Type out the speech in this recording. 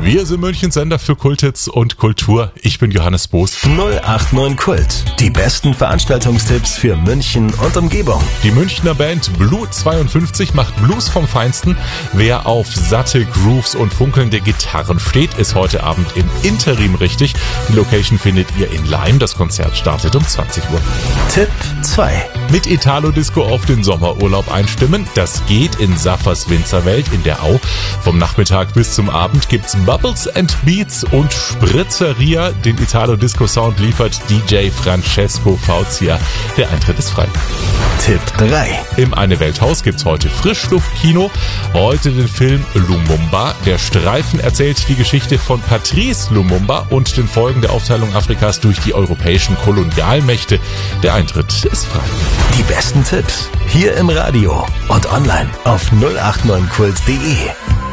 Wir sind Münchens Sender für Kulthits und Kultur. Ich bin Johannes Boos. 089 Kult. Die besten Veranstaltungstipps für München und Umgebung. Die Münchner Band Blue 52 macht Blues vom Feinsten. Wer auf satte Grooves und funkelnde Gitarren steht, ist heute Abend im Interim richtig. Die Location findet ihr in Leim. Das Konzert startet um 20 Uhr. Tipp 2. Mit Italo-Disco auf den Sommerurlaub einstimmen. Das geht in Saffers Winzerwelt in der Au. Vom Nachmittag bis zum Abend gibt's Bubbles and Beats und Spritzeria. Den Italo-Disco-Sound liefert DJ Francesco Fauzia. Der Eintritt ist frei. Tipp 3. Im Eine-Welt-Haus gibt's heute Frischluftkino. Heute den Film Lumumba. Der Streifen erzählt die Geschichte von Patrice Lumumba und den Folgen der Aufteilung Afrikas durch die europäischen Kolonialmächte. Der Eintritt ist frei. Die besten Tipps hier im Radio und online auf 089kult.de.